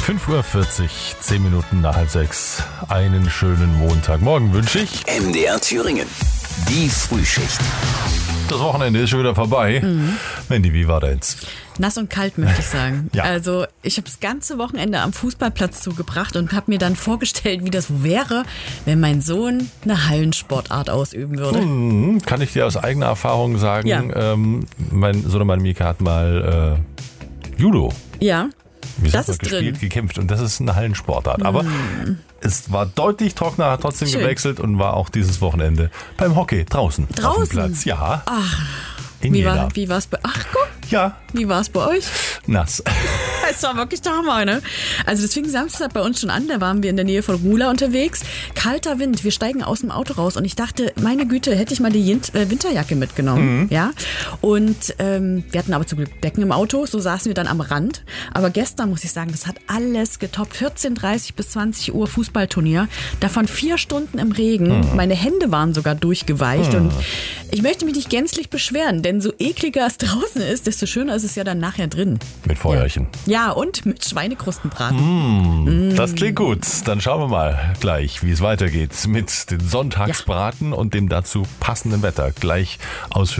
5:40 Uhr, 10 Minuten nach 5:30. Einen schönen Montagmorgen wünsche ich. MDR Thüringen, die Frühschicht. Das Wochenende ist schon wieder vorbei. Mandy, wie war deins? Nass und kalt, möchte ich sagen. Ja. Also ich habe das ganze Wochenende am Fußballplatz zugebracht und habe mir dann vorgestellt, wie das wäre, wenn mein Sohn eine Hallensportart ausüben würde. Kann ich dir aus eigener Erfahrung sagen, Ja. Mein Sohn und meine Mika hat mal Judo. Ja, Wie das sagt man, ist gespielt, drin. gekämpft und das ist eine Hallensportart. Aber es war deutlich trockener, hat trotzdem Schön. gewechselt und war auch dieses Wochenende beim Hockey draußen. Auf dem Draußen? Platz. Ja. In Wie Jena. war's bei... Ach, guck, Ja, wie war's bei euch? nass. Es war wirklich der Hammer, ne? Also das fing Samstag bei uns schon an, da waren wir in der Nähe von Rula unterwegs. Kalter Wind, wir steigen aus dem Auto raus und ich dachte, meine Güte, hätte ich mal die Winterjacke mitgenommen. Ja? Und wir hatten aber zum Glück Decken im Auto, so saßen wir dann am Rand. Aber gestern, muss ich sagen, das hat alles getoppt. 14:30 bis 20 Uhr Fußballturnier, davon 4 Stunden im Regen. Meine Hände waren sogar durchgeweicht und ich möchte mich nicht gänzlich beschweren, denn so ekliger es draußen ist, desto schöner ist es ja dann nachher drin. Mit Feuerchen. Ja, und mit Schweinekrustenbraten. Das klingt gut. Dann schauen wir mal gleich, wie es weitergeht mit den Sonntagsbraten und dem dazu passenden Wetter. Gleich aus